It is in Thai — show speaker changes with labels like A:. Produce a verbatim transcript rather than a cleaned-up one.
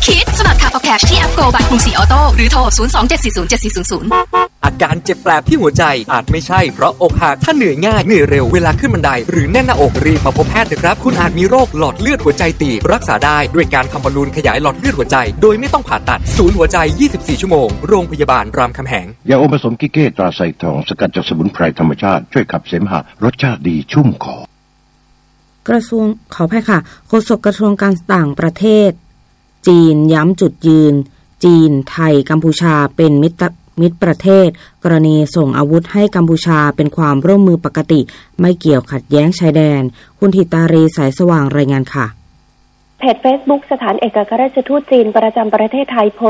A: คิดสมัครคาร์พอแคชที่แอปโกบายกรุงศรีออโต้หรือโทรศูนย์ สอง เจ็ด สี่ ศูนย์ เจ็ด สี่ ศูนย์ ศูนย์
B: อาการเจ็บแปลบที่หัวใจอาจไม่ใช่เพราะอกหักถ้าเหนื่อยง่ายเหนื่อยเร็วเวลาขึ้นบันไดหรือแน่นหน้าอกรีบมาพบแพทย์นะครับคุณอาจมีโรคหลอดเลือดหัวใจตีบรักษาได้ด้วยการทำบอลลูนขยายหลอดเลือดหัวใจโดยไม่ต้องผ่าตัดศูนย์หัวใจยี่สิบสี่ชั่วโมงโรงพยาบาลรามคำแหง
C: ยาอมผสมกิเก้ตราไซทองสกัดจากสมุนไพรธรรมชาติช่วยขับเสมหะรสชาติดีชุ่มคอก
D: ระทรวงขออภัยค่ะโฆษกกระทรวงการต่างประเทศจีนย้ำจุดยืนจีนไทยกัมพูชาเป็นมิตรมิตรประเทศกรณีส่งอาวุธให้กัมพูชาเป็นความร่วมมือปกติไม่เกี่ยวขัดแย้งชายแดนคุณธิตารีสายสว่างรายงานค่ะ
E: เพจ Facebook สถานเอกอัครราชทูตจีนประจำประเทศไทยโพ